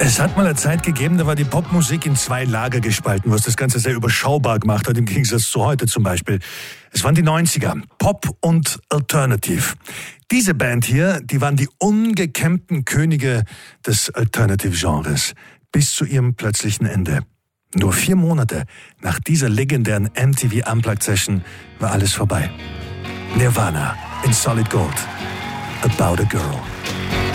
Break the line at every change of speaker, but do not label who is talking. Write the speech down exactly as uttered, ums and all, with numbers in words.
Es hat mal eine Zeit gegeben, da war die Popmusik in zwei Lager gespalten, was das Ganze sehr überschaubar gemacht hat, im Gegensatz zu heute zum Beispiel. Es waren die neunziger, Pop und Alternative. Diese Band hier, die waren die ungekämmten Könige des Alternative-Genres, bis zu ihrem plötzlichen Ende. Nur vier Monate nach dieser legendären M T V Unplugged Session war alles vorbei. Nirvana in Solid Gold. About a Girl.